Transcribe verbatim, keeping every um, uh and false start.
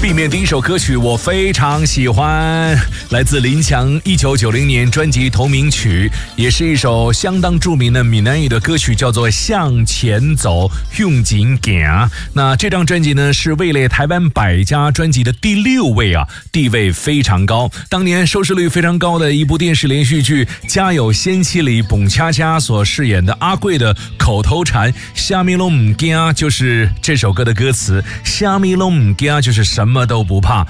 里面第一首歌曲我非常喜欢，来自林强一九九零年专辑同名曲，也是一首相当著名的闽南语的歌曲，叫做《向前走，用劲行》。那这张专辑呢是位列台湾百家专辑的第六位啊，地位非常高。当年收视率非常高的一部电视连续剧《家有仙妻》里，蹦恰恰所饰演的阿贵的口头禅“虾米拢唔惊”就是这首歌的歌词，“虾米拢唔惊”就是什么都不怕。